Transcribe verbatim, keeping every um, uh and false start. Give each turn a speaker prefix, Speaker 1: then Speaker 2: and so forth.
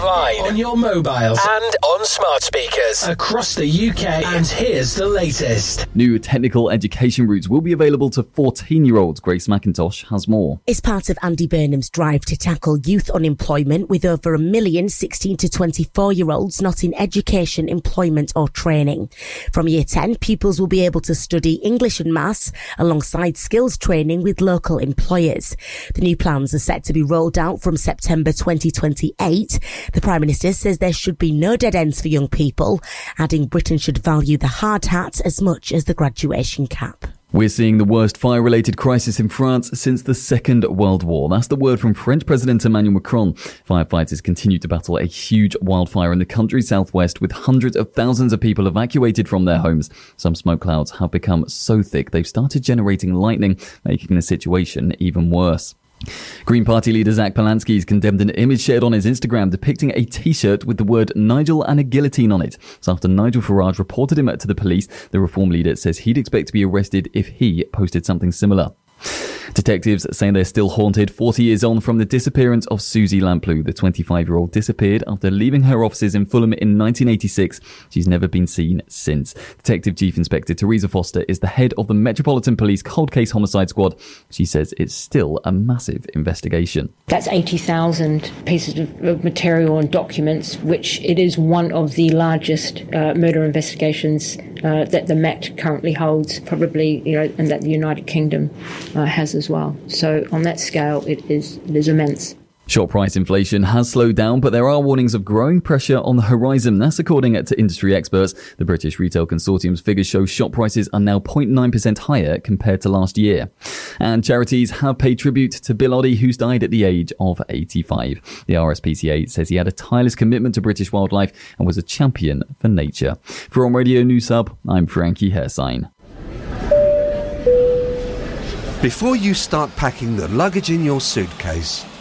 Speaker 1: online,
Speaker 2: on your mobiles,
Speaker 1: and on smart speakers
Speaker 2: across the U K. And here's the latest.
Speaker 3: New technical education routes will be available to fourteen-year-olds. Grace McIntosh has more.
Speaker 4: It's part of Andy Burnham's drive to tackle youth unemployment, with over a million sixteen to twenty-four-year-olds not in education, employment or training. From year ten, pupils will be able to study English and maths alongside skills training with local employers. The new plans are set to be rolled out from September twenty twenty-eight. The Prime Minister says there should be no dead ends for young people, adding Britain should value the hard hat as much as the graduation cap.
Speaker 3: We're seeing the worst fire-related crisis in France since the Second World War. That's the word from French President Emmanuel Macron. Firefighters continue to battle a huge wildfire in the country's southwest, with hundreds of thousands of people evacuated from their homes. Some smoke clouds have become so thick they've started generating lightning, making the situation even worse. Green Party leader Zach Polanski has condemned an image shared on his Instagram depicting a t-shirt with the word Nigel and a guillotine on it. So after Nigel Farage reported him to the police, the Reform leader says he'd expect to be arrested if he posted something similar. Detectives saying they're still haunted forty years on from the disappearance of Susie Lamplugh. The twenty-five-year-old disappeared after leaving her offices in Fulham in nineteen eighty-six. She's never been seen since. Detective Chief Inspector Teresa Foster is the head of the Metropolitan Police Cold Case Homicide Squad. She says it's still a massive investigation.
Speaker 5: That's eighty thousand pieces of material and documents, which it is one of the largest uh, murder investigations uh, that the Met currently holds, probably, you know, and that the United Kingdom uh, has as well. So on that scale, it is it is immense.
Speaker 3: Shop price inflation has slowed down, but there are warnings of growing pressure on the horizon. That's according to industry experts. The British Retail Consortium's figures show shop prices are now zero point nine percent higher compared to last year. And charities have paid tribute to Bill Oddie, who's died at the age of eighty-five. The R S P C A says he had a tireless commitment to British wildlife and was a champion for nature. For On Radio News Hub, I'm Frankie Hersign.
Speaker 6: Before you start packing the luggage in your suitcase,